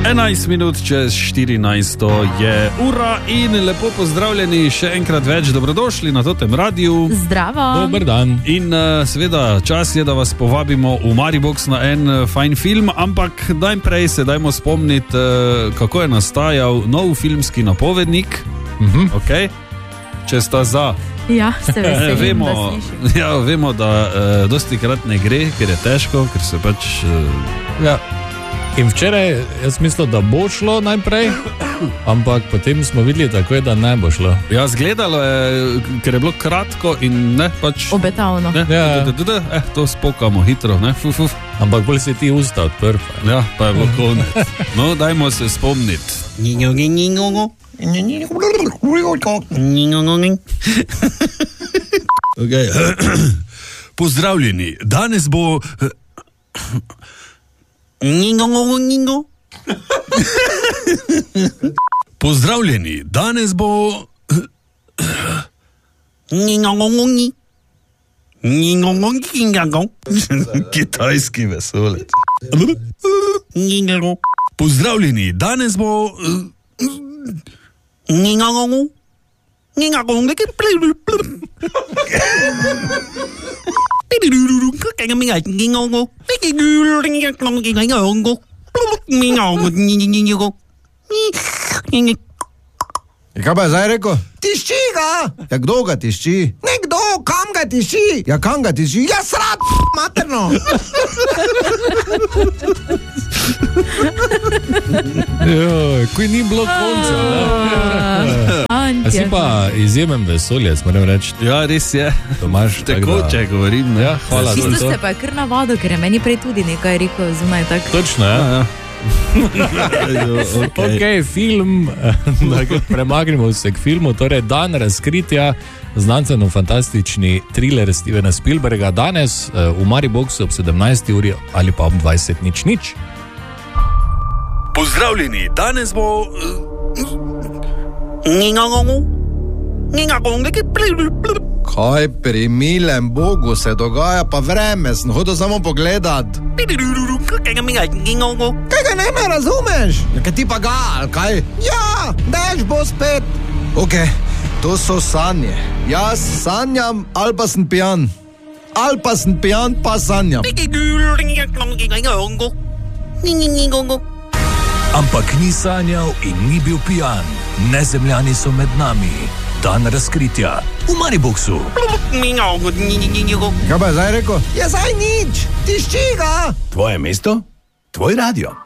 11 minut čez 14 je ura in lepo pozdravljeni še enkrat več, dobrodošli na Totem radiju. Zdravo. Dober dan. In seveda čas je, da vas povabimo v Maribox na en fajn film, ampak najprej se dajmo spomniti, kako je nastajal nov filmski napovednik. Okay. Če sta za. Ja, se veselim, da slišim. Ja, vemo, da dosti krat ne gre, ker je težko, ker se pač... Ja. In včeraj jaz mislil, da bo šlo najprej, ampak potem smo videli tako, da ne bo šlo. Ja, zgledalo je, ker je bilo kratko in ne pač... Obetavno. To spokamo hitro, ne? Ampak bolj si ti usta odprl. Ja, pa je bilo konec. No, dajmo se spomniti. Okay. Pozdravljeni, danes bo... Pozdravljeni, danes bo... Kitajski vesolec. Pozdravljeni, danes bo... Kaj pa je zdaj rekel? Tišči ga! Ja, kdo ga tišči? Nekdo, kam ga tišči? Ja, kam ga tišči? Ja, srat, materno! Kuj ni bilo konca. A si pa izjemen vesoljec, moram reči. Ja, res je. Tomaž, tekoče govorim. Ja, hvala za to. Čisto ste pa kar na vodo, ker je meni prej tudi nekaj rekel zunaj tak. Točno, ja. Ok, film, premagnimo se k filmu, torej Dan razkritja, znanstveno-fantastični thriller Stevena Spielberga, danes v Mariboxu ob 17. uri ali pa ob 20:00. Pozdravljeni, danes bo... Kaj pri milem Bogu se dogaja, pa vreme, sem hodil samo pogledat. Kaj ga ne me razumeš? Kaj ti pa ga, ali kaj? Ja, dež bo spet. Ok, to so sanje. Jaz sanjam, ali pa sem pijan. Ali pa sem pijan, pa sanjam. Ampak ni sanjal in ni bil pijan. Nezemljani so med nami. Dan razkritja v Mariboxu. Kaj pa je zdaj rekel? Ja, zdaj nič, tišči ga. Tvoje mesto, tvoj radio.